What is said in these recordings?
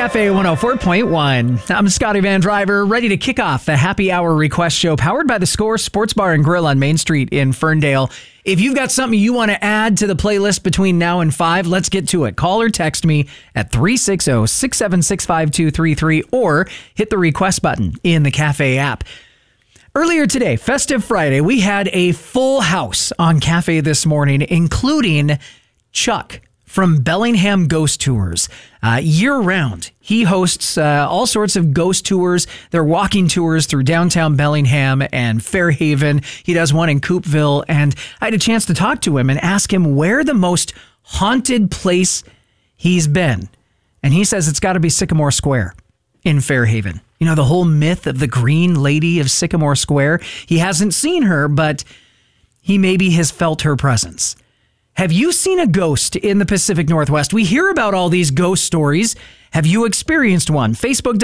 Cafe 104.1. I'm Scotty Van Driver, ready to kick off the Happy Hour Request Show powered by The Score Sports Bar and Grill on Main Street in Ferndale. If you've got something you want to add to the playlist between now and 5, let's get to it. Call or text me at 360-676-5233 or hit the request button in the Cafe app. Earlier today, Festive Friday, we had a full house on Cafe this morning, including Chuck from Bellingham Ghost Tours. Year-round, he hosts all sorts of ghost tours. They're walking tours through downtown Bellingham and Fairhaven. He does one in Coupeville, and I had a chance to talk to him and ask him where the most haunted place he's been. And he says it's got to be Sycamore Square in Fairhaven. You know, the whole myth of the Green Lady of Sycamore Square. He hasn't seen her, but he maybe has felt her presence. Have you seen a ghost in the Pacific Northwest? We hear about all these ghost stories. Have you experienced one?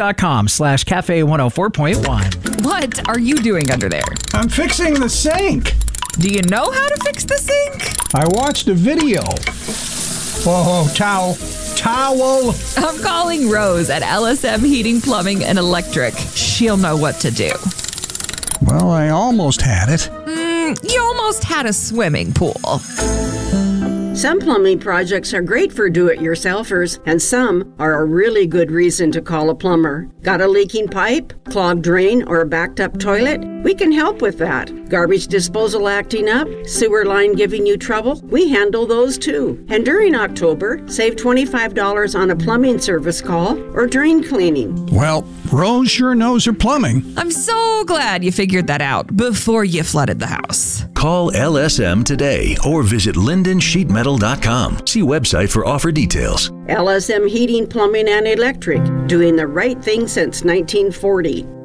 Facebook.com/Cafe104.1. What are you doing under there? I'm fixing the sink. Do you know how to fix the sink? I watched a video. Whoa, towel. I'm calling Rose at LSM Heating, Plumbing, and Electric. She'll know what to do. Well, I almost had it. You almost had a swimming pool. Some plumbing projects are great for do-it-yourselfers, and some are a really good reason to call a plumber. Got a leaking pipe, clogged drain, or a backed-up toilet? We can help with that. Garbage disposal acting up, sewer line giving you trouble? We handle those too. And during October, save $25 on a plumbing service call or drain cleaning. Well, Rose sure knows her plumbing. I'm so glad you figured that out before you flooded the house. Call LSM today or visit lindensheetmetal.com. See website for offer details. LSM Heating, Plumbing, and Electric, doing the right thing since 1940.